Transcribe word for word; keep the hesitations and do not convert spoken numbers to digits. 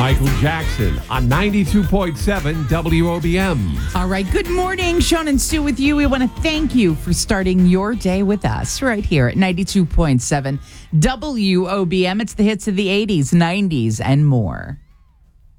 Michael Jackson on ninety-two point seven W O B M. All right. Good morning. Sean and Sue with you. We want to thank you for starting your day with us right here at ninety-two point seven W O B M. It's the hits of the eighties, nineties, and more.